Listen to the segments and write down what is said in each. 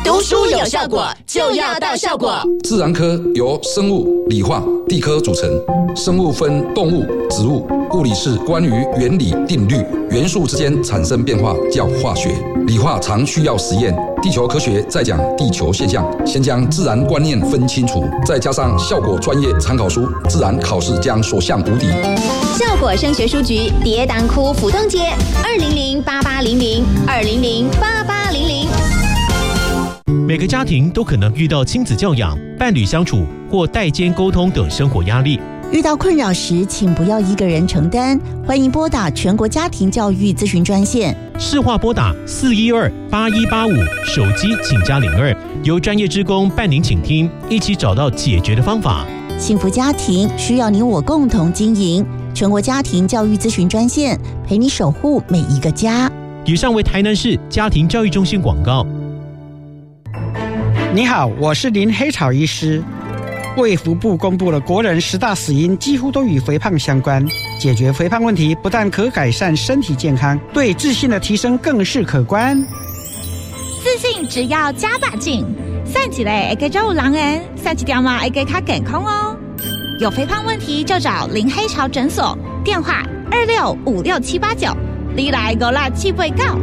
读书有效果，就要到效果。 自然科由生物、理化、地科组成。生物分动物、植物，物理是关于原理、定律、元素之间产生变化，叫化学。理化常需要实验，地球科学在讲地球现象，先将自然观念分清楚，再加上效果专业参考书，自然考试将所向无敌。 效果升学书局跌宕窟府东街2008800，2008800。 每个家庭都可能遇到亲子教养、伴侣相处或代间沟通等生活压力。 遇到困扰时，请不要一个人承担，欢迎拨打全国家庭教育咨询专线， 市话拨打4128185，手机请加02，由专业志工伴您倾听，一起找到解决的方法。 幸福家庭需要你我共同经营，全国家庭教育咨询专线，陪你守护每一个家。 以上为台南市家庭教育中心广告。 你好，我是林黑草医师。卫福部公布了国人10大死因几乎都与肥胖相关，解决肥胖问题不但可改善身体健康，对自信的提升更是可观。 自信只要加把劲，散起来会更有人缘，散一条嘛会更加健康哦。有肥胖问题就找林黑潮诊所，电话265679，你来56789。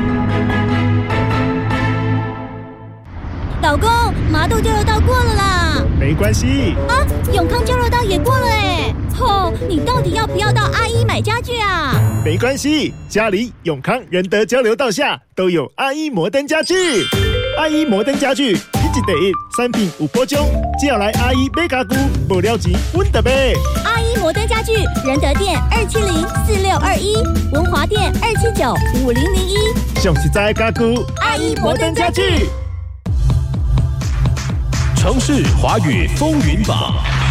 老公，麻豆交流道过了啦。 没关系啊，永康交流道也过了哎。你到底要不要到阿姨买家具啊？ 没关系，家里永康仁德交流道下都有阿姨摩登家具。阿姨摩登家具，一第一产品有保障，只要来阿姨买家具，无了钱阮就买。 阿姨摩登家具，仁德店2704621，文华店2795001。 上实在的家具， 阿姨摩登家具。 城市华语风云榜。